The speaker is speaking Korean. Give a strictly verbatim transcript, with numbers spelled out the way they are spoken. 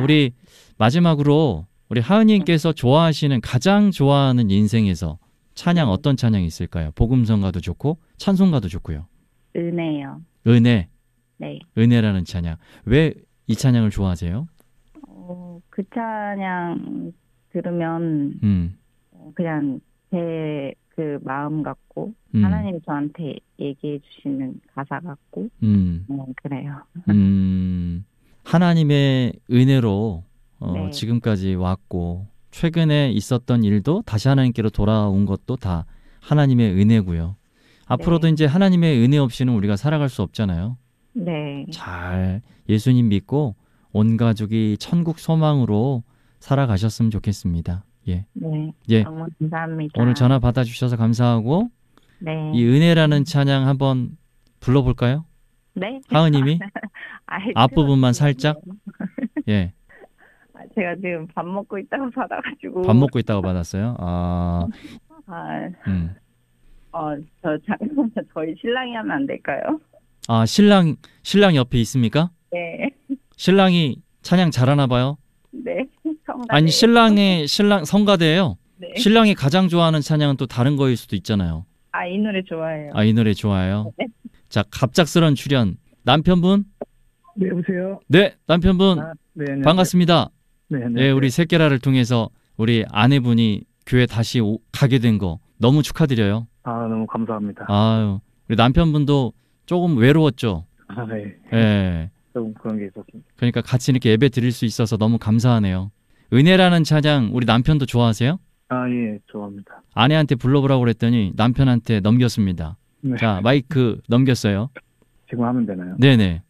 우리 마지막으로 우리 하은님께서 좋아하시는 가장 좋아하는 인생에서 찬양 어떤 찬양이 있을까요? 복음성가도 좋고 찬송가도 좋고요. 은혜요. 은혜. 네. 은혜라는 찬양. 왜 이 찬양을 좋아하세요? 어, 그 찬양 들으면 음. 그냥 제 그 마음 같고 음. 하나님이 저한테 얘기해 주시는 가사 같고 음. 음, 그래요. 음. 하나님의 은혜로 어, 네. 지금까지 왔고 최근에 있었던 일도 다시 하나님께로 돌아온 것도 다 하나님의 은혜고요. 앞으로도 네. 이제 하나님의 은혜 없이는 우리가 살아갈 수 없잖아요. 네. 잘 예수님 믿고 온 가족이 천국 소망으로 살아가셨으면 좋겠습니다. 예. 네. 예. 너무 감사합니다. 오늘 전화 받아주셔서 감사하고 네. 이 은혜라는 찬양 한번 불러볼까요? 네. 하은님이 아이, 앞부분만 그렇군요. 살짝. 예. 아, 제가 지금 밥 먹고 있다고 받아가지고. 밥 먹고 있다고 받았어요. 아, 아, 음. 어, 저 잠깐만 저희 신랑이 하면 안 될까요? 아 신랑 신랑 옆에 있습니까? 네. 신랑이 찬양 잘하나 봐요. 네. 성가대. 아니 신랑의 신랑 성가대예요. 네. 신랑이 가장 좋아하는 찬양은 또 다른 거일 수도 있잖아요. 아, 이 노래 좋아해요. 아, 이 노래 좋아요. 네. 자, 갑작스런 출연. 남편분? 네, 여보세요? 네, 남편분. 아, 네, 안녕하세요. 반갑습니다. 네, 안녕하세요. 네, 우리 새끼라를 통해서 우리 아내분이 교회 다시 오, 가게 된 거 너무 축하드려요. 아, 너무 감사합니다. 아유, 우리 남편분도 조금 외로웠죠? 아, 네. 예. 조금 그런 게 있었습니다. 그러니까 같이 이렇게 예배 드릴 수 있어서 너무 감사하네요. 은혜라는 찬양 우리 남편도 좋아하세요? 아, 예, 좋아합니다. 아내한테 불러보라고 그랬더니 남편한테 넘겼습니다. 네. 자, 마이크 넘겼어요. 지금 하면 되나요? 네네.